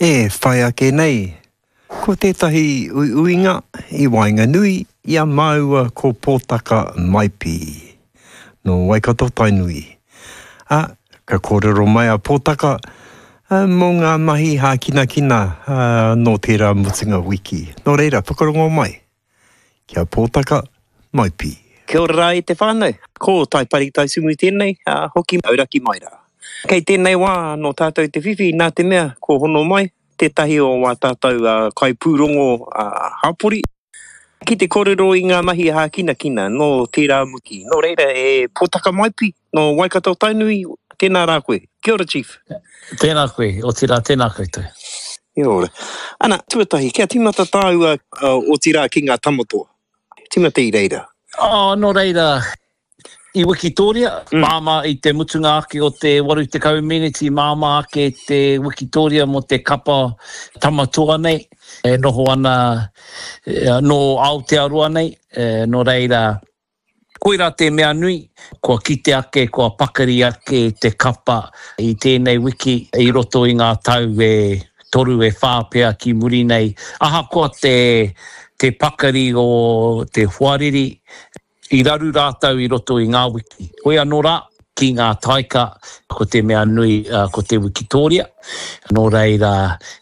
whai ake nei. Ko tētahi uinga I Wainga Nui, ia maua ko pōtaka maipi. No Waikato Tainui. Ka kōrero mai a pōtaka, mō ngā mahi hā kina no tērā mutinga wiki. Nō reira, whakarongo mai. Kia pōtaka maipi. Kia ora rā I te whānau. Ko tai pari tai sumu tēnei, hoki auraki mai rā. Kei tēnei wā no tātou te whiwhi, nā te mea, ko hono mai, tētahi o wā tātou kai pūrongo hapori. Ki te kōrero I ngā mahi hā kina no tērā muki. Nō reira pōtaka maipi, no Waikato Tainui, tēnā rā koe. Kia ora, Chief. Tēnā koe, o tērā tēnā koutou. Kia ora. Ana, tuatahi, kia timata tāua o tērā ki ngā tamotoa. Timata I reira. No reira, I Wikitoria, māma I te mutunga ake o te waru te community, māma ake te Wikitoria mo te kapa tamatoa nei, noho ana no Aotearoa nei, no reira, koira te mea nui, kua kite ake, kua pakari ake te kapa I tēnei wiki, I roto I ngā tau toru whāpea ki muri nei. Aha koa te pakari o te huariri, I raru rātau I roto I ngā wiki. Koe anō rā, ki ngā taika, ko te mea nui, ko te Wikitoria. Nō reira,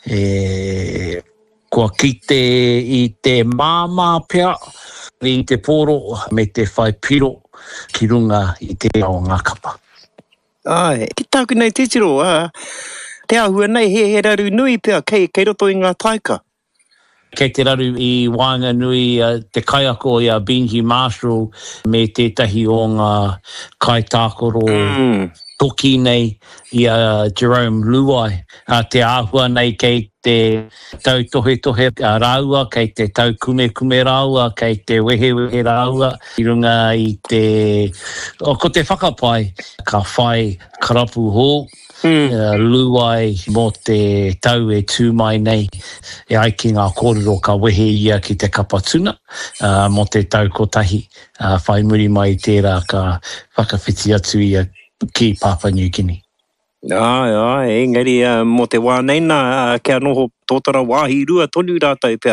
kua kite I te māmā pea, I te poro, me te whai piro, ki runga I te ao ngā kapa. Ki tāku nei te tiro, te ahua nei he raru nui pea, kei roto I ngā taika. Kei te raru I Wainga Nui, te kaiako I a Benji Marshall, me tētahi o ngā kaitākoro toki nei I a Jerome Luai. Te āhua nei kei te tau tohe rāua, kei te tau kume rāua, kei te wehe rāua, I runga I te... ko te whakapai, ka whai karapu hō, luai mo te tau tū mai nei, ai ki ngā kōrero ka wehe ia ki te kapa tuna, mo te tau kotahi, whai muri mai tērā ka whakawhiti atu ia ki Papua New Guinea. Engari, mo te wā neina, kia noho tōtara wāhi rua tonu rātou pia.